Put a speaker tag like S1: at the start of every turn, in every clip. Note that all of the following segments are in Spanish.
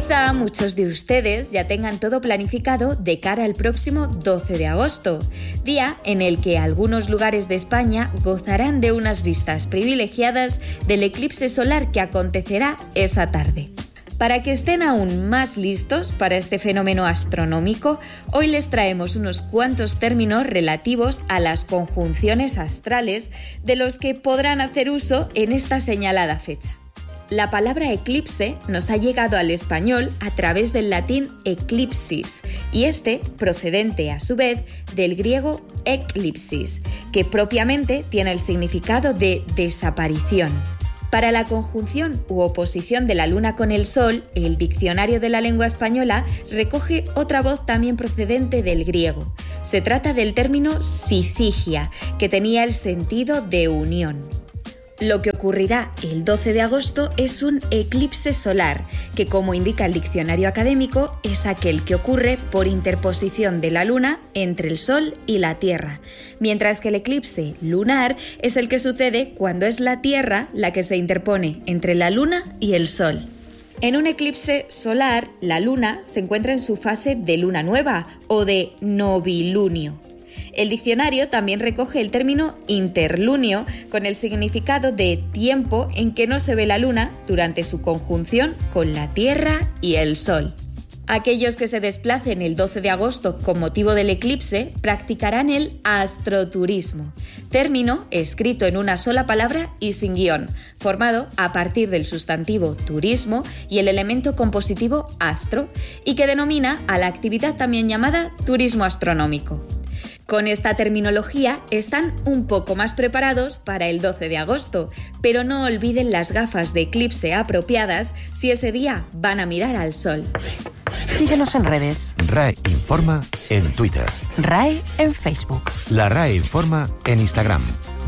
S1: Quizá muchos de ustedes ya tengan todo planificado de cara al próximo 12 de agosto, día en el que algunos lugares de España gozarán de unas vistas privilegiadas del eclipse solar que acontecerá esa tarde. Para que estén aún más listos para este fenómeno astronómico, hoy les traemos unos cuantos términos relativos a las conjunciones astrales de los que podrán hacer uso en esta señalada fecha. La palabra eclipse nos ha llegado al español a través del latín eclipsis y procedente a su vez del griego eclipsis, que propiamente tiene el significado de desaparición. Para la conjunción u oposición de la luna con el sol, el diccionario de la lengua española recoge otra voz también procedente del griego. Se trata del término syzygia, que tenía el sentido de unión. Lo que ocurrirá el 12 de agosto es un eclipse solar, que como indica el diccionario académico, es aquel que ocurre por interposición de la luna entre el sol y la tierra, mientras que el eclipse lunar es el que sucede cuando es la tierra la que se interpone entre la luna y el sol. En un eclipse solar, la luna se encuentra en su fase de luna nueva o de novilunio. El diccionario también recoge el término interlunio con el significado de tiempo en que no se ve la luna durante su conjunción con la Tierra y el Sol. Aquellos que se desplacen el 12 de agosto con motivo del eclipse practicarán el astroturismo, término escrito en una sola palabra y sin guión, formado a partir del sustantivo turismo y el elemento compositivo astro, y que denomina a la actividad también llamada turismo astronómico. Con esta terminología están un poco más preparados para el 12 de agosto, pero no olviden las gafas de eclipse apropiadas si ese día van a mirar al sol.
S2: Síguenos en redes.
S3: RAE Informa en Twitter.
S2: RAE en Facebook.
S3: La RAE Informa en Instagram.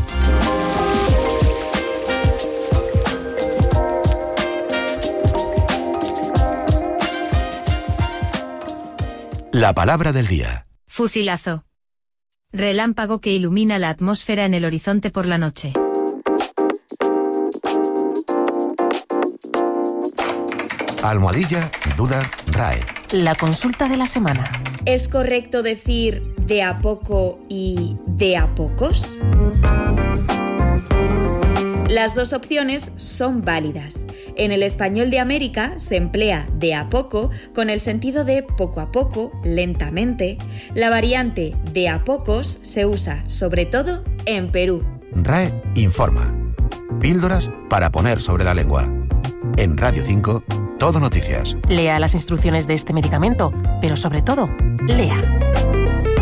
S3: La palabra del día.
S4: Fusilazo. Relámpago que ilumina la atmósfera en el horizonte por la noche.
S3: Almohadilla, duda, RAE.
S2: La consulta de la semana.
S1: ¿Es correcto decir de a poco y de a pocos? Las dos opciones son válidas. En el español de América se emplea de a poco con el sentido de poco a poco, lentamente. La variante de a pocos se usa sobre todo en Perú.
S3: RAE Informa. Píldoras para poner sobre la lengua. En Radio 5, Todo Noticias.
S2: Lea las instrucciones de este medicamento, pero sobre todo, lea.